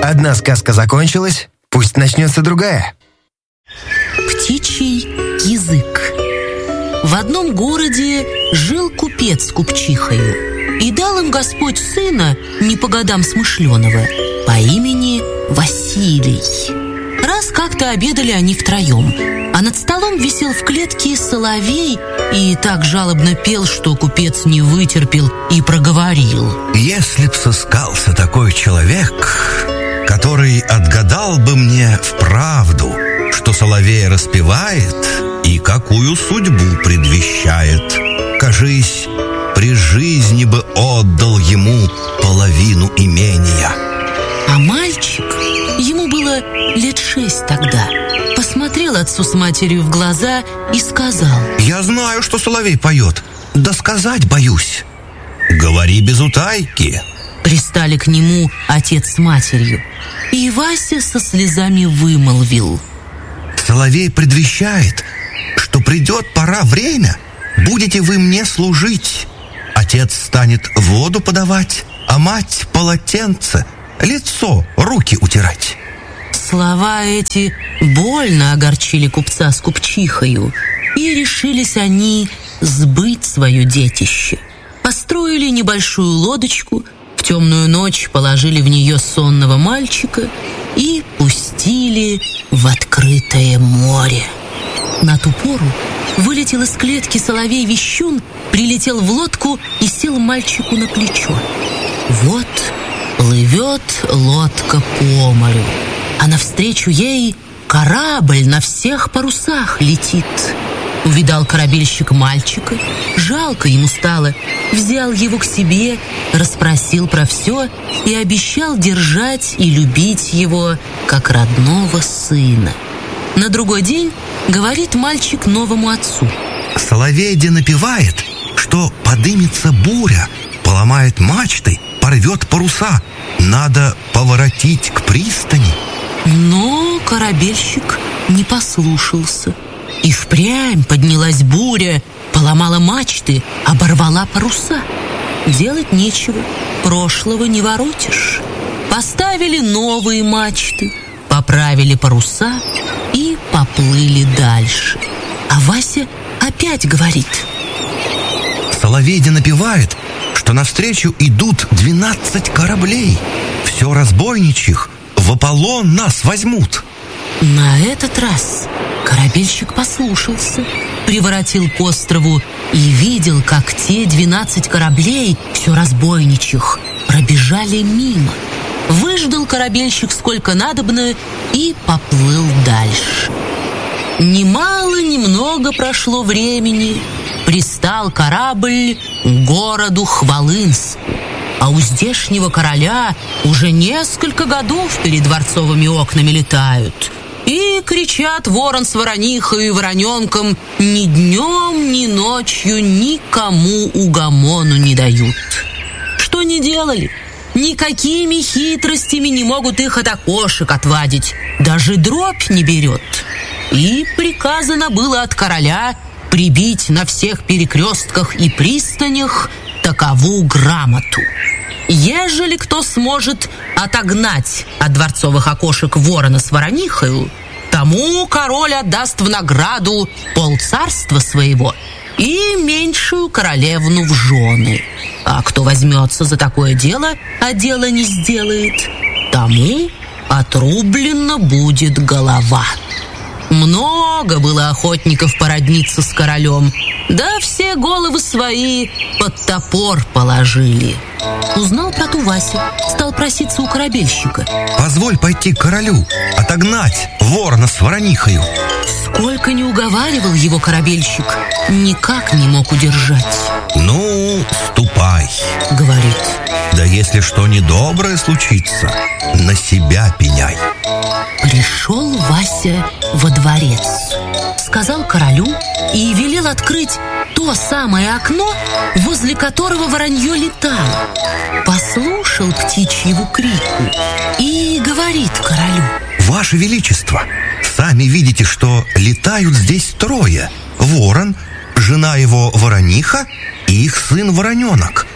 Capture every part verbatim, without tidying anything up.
Одна сказка закончилась, пусть начнется другая. Птичий язык. В одном городе жил купец с купчихою, и дал им Господь сына, не по годам смышленого, по имени Василий. Раз как-то обедали они втроем, а над столом висел в клетке соловей и так жалобно пел, что купец не вытерпел и проговорил: «Если б сыскался такой человек, который отгадал бы мне вправду, что соловей распевает и какую судьбу предвещает, кажись, при жизни бы отдал ему половину имения». А мальчик, ему было лет шесть тогда, посмотрел отцу с матерью в глаза и сказал: «Я знаю, что соловей поет, да сказать боюсь». «Говори без утайки». Пристали к нему отец с матерью, и Вася со слезами вымолвил: «Соловей предвещает, что придет пора время, будете вы мне служить. Отец станет воду подавать, а мать полотенце, лицо, руки утирать». Слова эти больно огорчили купца с купчихою, и решились они сбыть свое детище. Построили небольшую лодочку, в темную ночь положили в нее сонного мальчика и пустили в открытое море. На ту пору вылетел из клетки соловей-вещун, прилетел в лодку и сел мальчику на плечо. Вот плывет лодка по морю, а навстречу ей корабль на всех парусах летит. Увидал корабельщик мальчика, жалко ему стало, взял его к себе, расспросил про все и обещал держать и любить его, как родного сына. На другой день говорит мальчик новому отцу: «Соловей де напевает, что подымется буря, поломает мачты, порвет паруса, надо поворотить к пристани». Но корабельщик не послушался. И впрямь поднялась буря, поломала мачты, оборвала паруса. Делать нечего, прошлого не воротишь. Поставили новые мачты, поправили паруса и поплыли дальше. А Вася опять говорит: «Соловей де напевает, что навстречу идут двенадцать кораблей, все разбойничьих в Аполлон нас возьмут». На этот раз корабельщик послушался, приворотил к острову и видел, как те двенадцать кораблей, все разбойничьих, пробежали мимо. Выждал корабельщик сколько надобно и поплыл дальше. Немало-немного прошло времени, пристал корабль к городу Хвалынску. А у здешнего короля уже несколько годов перед дворцовыми окнами летают. И кричат ворон с воронихой и вороненком, ни днем, ни ночью никому угомону не дают. Что ни делали, никакими хитростями не могут их от окошек отвадить, даже дробь не берет. И приказано было от короля прибить на всех перекрестках и пристанях такову грамоту: ежели кто сможет отогнать от дворцовых окошек ворона с воронихою, тому король отдаст в награду полцарства своего и меньшую королевну в жены. А кто возьмется за такое дело, а дело не сделает, тому отрублена будет голова. Много было охотников породниться с королем, да все головы свои под топор положили. Узнал про ту Вася, стал проситься у корабельщика: «Позволь пойти к королю, отогнать ворона с воронихою». Сколько не уговаривал его корабельщик, никак не мог удержать. «Ну, ступай», — говорит. «Да если что недоброе случится, на себя пеняй». Пришел Вася во дворец, сказал королю и велел открыть то самое окно, возле которого воронье летало. Послушал птичьего крику и говорит королю: «Ваше Величество, сами видите, что летают здесь трое: ворон, жена его ворониха и их сын вороненок.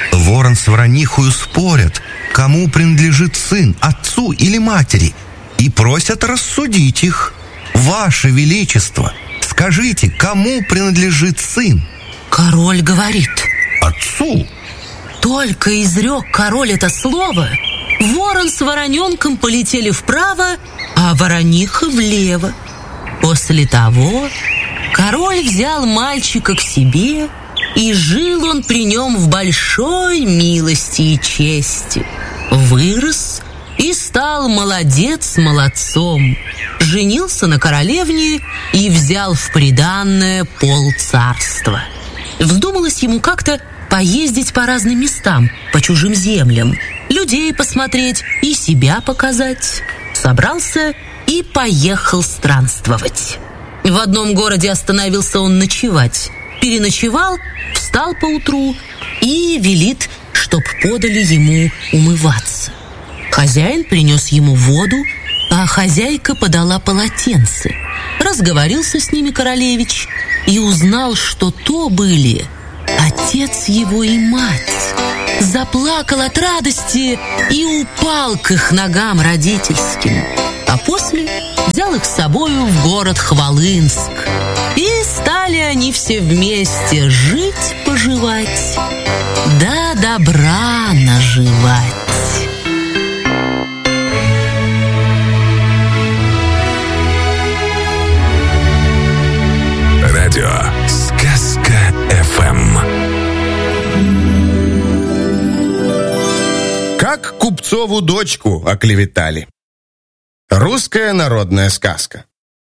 Ворон с Воронихою спорят, кому принадлежит сын, отцу или матери, и просят рассудить их. Ваше Величество, скажите, кому принадлежит сын? Король говорит: отцу. Только изрек король это слово, ворон с вороненком полетели вправо, а ворониха влево. После того король взял мальчика к себе, и жил он при нем в большой милости и чести. Вырос и стал молодец молодцом, женился на королевне и взял в приданное полцарства. Вздумалось ему как-то поездить по разным местам, по чужим землям, людей посмотреть и себя показать. Собрался и поехал странствовать. В одном городе остановился он ночевать. Переночевал, встал поутру и велит, чтоб подали ему умываться. Хозяин принес ему воду, а хозяйка подала полотенце. Разговорился с ними королевич и узнал, что то были отец его и мать. Заплакал от радости и упал к их ногам родительским. А после взял их с собою в город Хвалынск. И стали они все вместе жить-поживать, да добра наживать. Радио «Сказка эф эм». Как купцову дочку оклеветали. Русская народная сказка.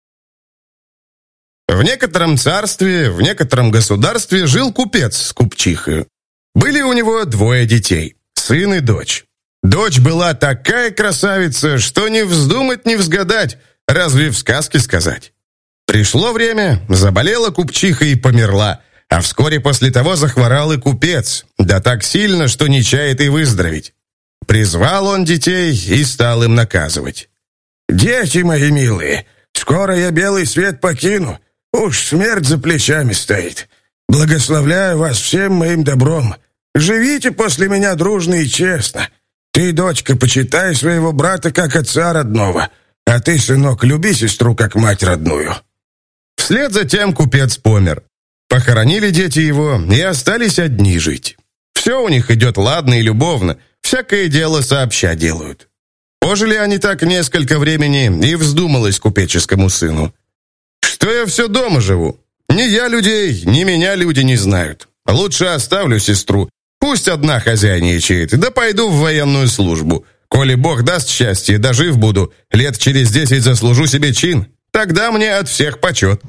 В некотором царстве, в некотором государстве жил купец с купчихою. Были у него двое детей, сын и дочь. Дочь была такая красавица, что не вздумать, не взгадать, разве в сказке сказать. Пришло время, заболела купчиха и померла, а вскоре после того захворал и купец, да так сильно, что не чает и выздороветь. Призвал он детей и стал им наказывать. «Дети мои милые, скоро я белый свет покину, уж смерть за плечами стоит. Благословляю вас всем моим добром. Живите после меня дружно и честно. Ты, дочка, почитай своего брата как отца родного, а ты, сынок, люби сестру как мать родную». Вслед за тем купец помер. Похоронили дети его и остались одни жить. Все у них идет ладно и любовно, всякое дело сообща делают. Пожили они так несколько времени, и вздумалось купеческому сыну: «Что я все дома живу? Ни я людей, ни меня люди не знают. Лучше оставлю сестру, пусть одна хозяйничает, да пойду в военную службу. Коли Бог даст счастье, дожив буду, лет через десять заслужу себе чин, тогда мне от всех почет».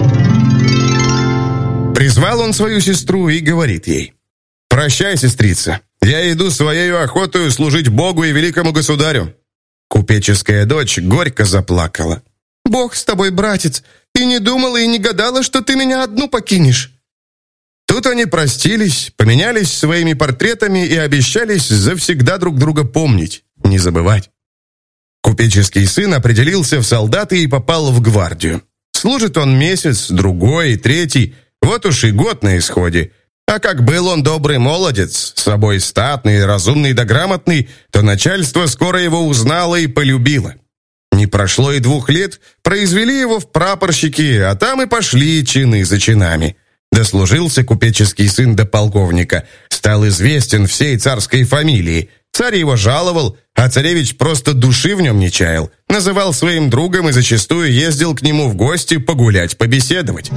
Призвал он свою сестру и говорит ей: «Прощай, сестрица, я иду своею охотою служить Богу и великому государю». Купеческая дочь горько заплакала. «Бог с тобой, братец, и не думала, и не гадала, что ты меня одну покинешь». Тут они простились, поменялись своими портретами и обещались завсегда друг друга помнить, не забывать. Купеческий сын определился в солдаты и попал в гвардию. Служит он месяц, другой, третий, вот уж и год на исходе. А как был он добрый молодец, с собой статный, разумный да грамотный, то начальство скоро его узнало и полюбило. Не прошло и двух лет, произвели его в прапорщики, а там и пошли чины за чинами. Дослужился купеческий сын до полковника, стал известен всей царской фамилии. Царь его жаловал, а царевич просто души в нем не чаял. Называл своим другом и зачастую ездил к нему в гости погулять, побеседовать.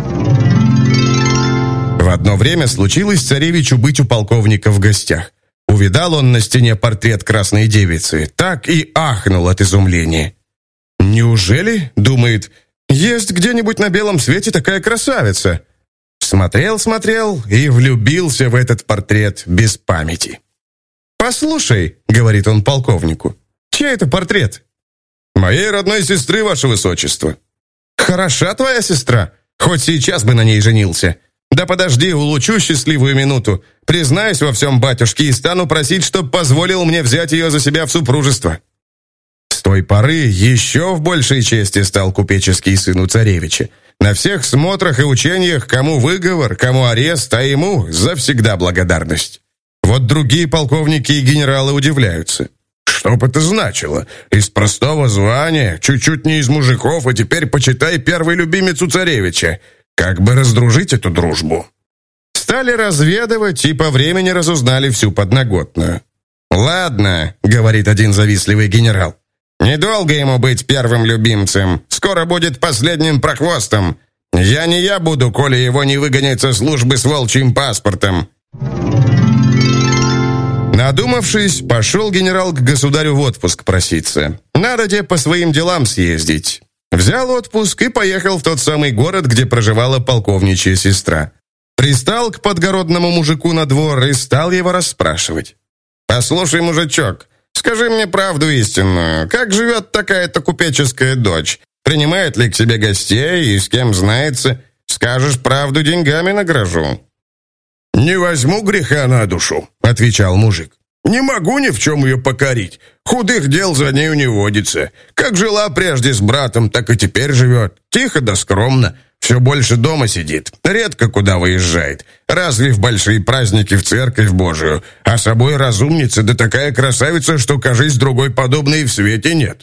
В одно время случилось царевичу быть у полковника в гостях. Увидал он на стене портрет красной девицы, так и ахнул от изумления. «Неужели, — думает, — есть где-нибудь на белом свете такая красавица?» Смотрел-смотрел и влюбился в этот портрет без памяти. «Послушай, — говорит он полковнику, — чей это портрет?» «Моей родной сестры, ваше высочество». «Хороша твоя сестра, хоть сейчас бы на ней женился. Да подожди, улучшу счастливую минуту. Признаюсь во всем батюшке и стану просить, чтоб позволил мне взять ее за себя в супружество». С той поры еще в большей чести стал купеческий сын у царевича. На всех смотрах и учениях, кому выговор, кому арест, а ему завсегда благодарность. Вот другие полковники и генералы удивляются. Что бы это значило? Из простого звания, чуть-чуть не из мужиков, а теперь, почитай, первый любимец у царевича. Как бы раздружить эту дружбу? Стали разведывать и по времени разузнали всю подноготную. «Ладно», — говорит один завистливый генерал, «недолго ему быть первым любимцем. Скоро будет последним прохвостом. Я не я буду, коли его не выгонят со службы с волчьим паспортом». Надумавшись, пошел генерал к государю в отпуск проситься. Надо где по своим делам съездить. Взял отпуск и поехал в тот самый город, где проживала полковничья сестра. Пристал к подгородному мужику на двор и стал его расспрашивать. «Послушай, мужичок, скажи мне правду истинную. Как живет такая-то купеческая дочь? Принимает ли к себе гостей и с кем знается? Скажешь правду, деньгами награжу». «Не возьму греха на душу», — отвечал мужик. «Не могу ни в чем ее покорить. Худых дел за нею не водится. Как жила прежде с братом, так и теперь живет. Тихо да скромно. Все больше дома сидит. Редко куда выезжает. Разве в большие праздники в церковь Божию. А собой разумница, да такая красавица, что, кажись, другой подобной в свете нет».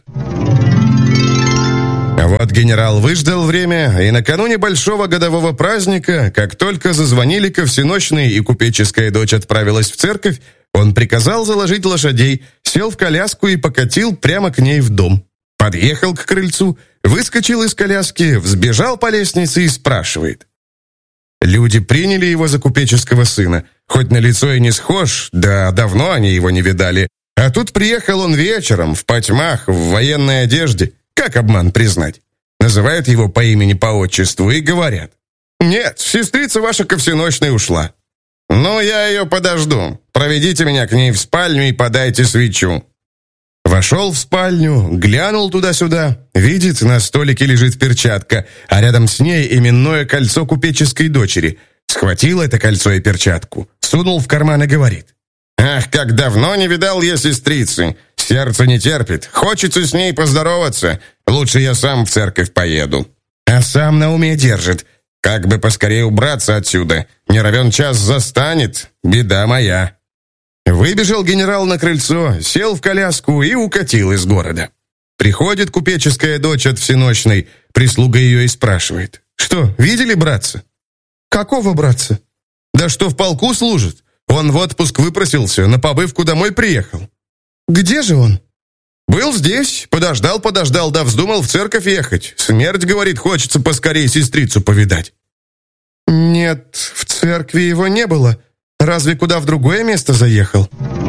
Вот генерал выждал время, и накануне большого годового праздника, как только зазвонили ко всенощной и купеческая дочь отправилась в церковь, он приказал заложить лошадей, сел в коляску и покатил прямо к ней в дом. Подъехал к крыльцу, выскочил из коляски, взбежал по лестнице и спрашивает. Люди приняли его за купеческого сына, хоть на лицо и не схож, да давно они его не видали. А тут приехал он вечером, в потьмах, в военной одежде. Как обман признать? Называют его по имени, по отчеству и говорят. «Нет, сестрица ваша ко всенощной ушла». «Ну, я ее подожду. Проведите меня к ней в спальню и подайте свечу». Вошел в спальню, глянул туда-сюда. Видит, на столике лежит перчатка, а рядом с ней именное кольцо купеческой дочери. Схватил это кольцо и перчатку, сунул в карман и говорит. «Ах, как давно не видал я сестрицы! Сердце не терпит, хочется с ней поздороваться. Лучше я сам в церковь поеду». А сам на уме держит. Как бы поскорее убраться отсюда. Не равен час застанет, беда моя. Выбежал генерал на крыльцо, сел в коляску и укатил из города. Приходит купеческая дочь от всенощной, прислуга ее и спрашивает. «Что, видели братца?» «Какого братца?» «Да что в полку служит. Он в отпуск выпросился, на побывку домой приехал». «Где же он?» «Был здесь, подождал-подождал, да вздумал в церковь ехать. Смерть, говорит, хочется поскорее сестрицу повидать». «Нет, в церкви его не было. Разве куда в другое место заехал?»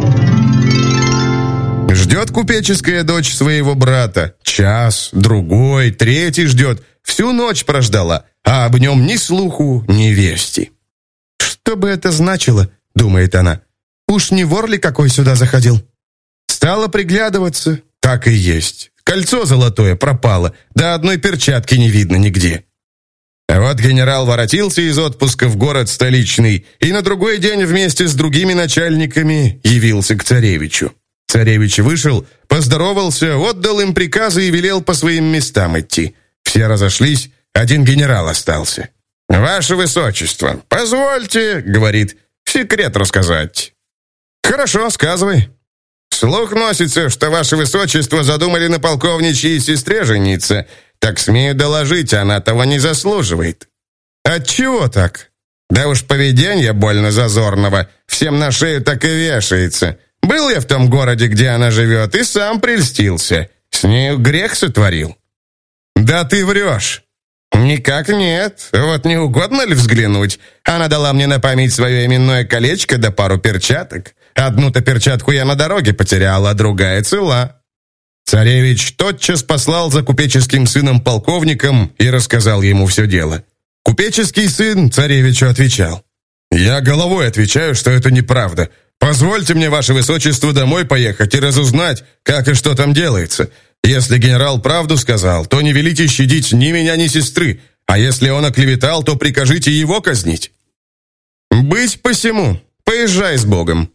Ждет купеческая дочь своего брата. Час, другой, третий ждет. Всю ночь прождала, а об нем ни слуху, ни вести. «Что бы это значило?» — думает она. «Уж не вор ли какой сюда заходил?» Стала приглядываться. Так и есть. Кольцо золотое пропало, да одной перчатки не видно нигде. А вот генерал воротился из отпуска в город столичный и на другой день вместе с другими начальниками явился к царевичу. Царевич вышел, поздоровался, отдал им приказы и велел по своим местам идти. Все разошлись, один генерал остался. «Ваше Высочество, позвольте, — говорит, — секрет рассказать». «Хорошо, сказывай». «Слух носится, что Ваше Высочество задумали на полковничьей сестре жениться. Так смею доложить, она того не заслуживает». «Отчего так?» «Да уж поведенье больно зазорного, всем на шею так и вешается. Был я в том городе, где она живет, и сам прельстился. С нею грех сотворил». «Да ты врешь». «Никак нет. Вот не угодно ли взглянуть? Она дала мне на память свое именное колечко да пару перчаток. Одну-то перчатку я на дороге потерял, а другая цела». Царевич тотчас послал за купеческим сыном полковником и рассказал ему все дело. Купеческий сын царевичу отвечал. «Я головой отвечаю, что это неправда. Позвольте мне, Ваше Высочество, домой поехать и разузнать, как и что там делается. Если генерал правду сказал, то не велите щадить ни меня, ни сестры, а если он оклеветал, то прикажите его казнить». «Быть посему. Поезжай с Богом».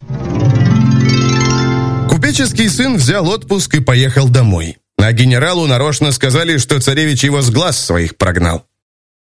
Купеческий сын взял отпуск и поехал домой. А генералу нарочно сказали, что царевич его с глаз своих прогнал.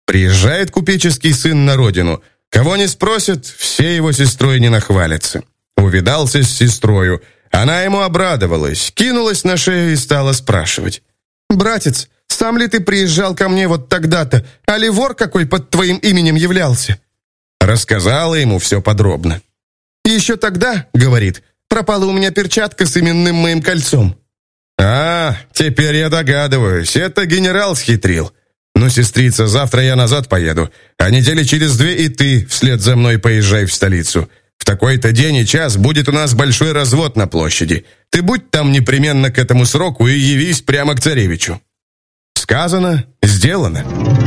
Приезжает купеческий сын на родину. Кого не спросят, все его сестрой не нахвалятся. Увидался с сестрою. Она ему обрадовалась, кинулась на шею и стала спрашивать. «Братец, сам ли ты приезжал ко мне вот тогда-то, а ли вор какой под твоим именем являлся?» Рассказала ему все подробно. «Еще тогда, — говорит, — пропала у меня перчатка с именным моим кольцом». «А, теперь я догадываюсь, это генерал схитрил. Ну, сестрица, завтра я назад поеду, а недели через две и ты вслед за мной поезжай в столицу. В такой-то день и час будет у нас большой развод на площади. Ты будь там непременно к этому сроку и явись прямо к царевичу». Сказано, сделано.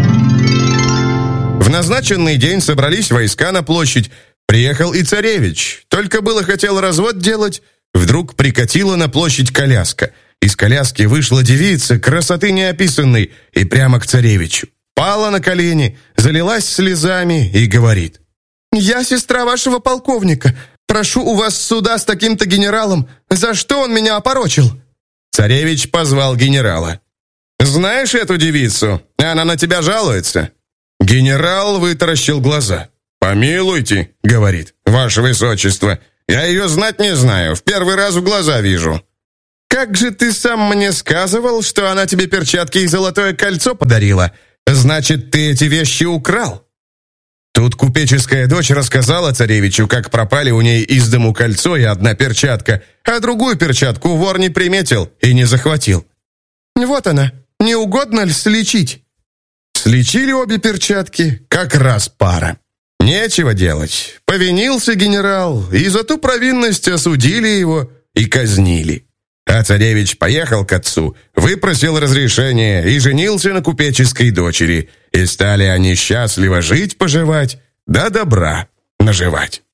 В назначенный день собрались войска на площадь. Приехал и царевич. Только было хотел развод делать, вдруг прикатила на площадь коляска. Из коляски вышла девица, красоты неописанной, и прямо к царевичу. Пала на колени, залилась слезами и говорит: «Я сестра вашего полковника. Прошу у вас суда с таким-то генералом. За что он меня опорочил?» Царевич позвал генерала. «Знаешь эту девицу? Она на тебя жалуется». Генерал вытаращил глаза. «Помилуйте, — говорит, — ваше высочество, я ее знать не знаю, в первый раз в глаза вижу». «Как же ты сам мне сказывал, что она тебе перчатки и золотое кольцо подарила? Значит, ты эти вещи украл?» Тут купеческая дочь рассказала царевичу, как пропали у ней из дому кольцо и одна перчатка, а другую перчатку вор не приметил и не захватил. «Вот она, не угодно ли сличить?» Сличили обе перчатки, как раз пара. Нечего делать. Повинился генерал, и за ту провинность осудили его и казнили. А царевич поехал к отцу, выпросил разрешение и женился на купеческой дочери. И стали они счастливо жить-поживать, да добра наживать.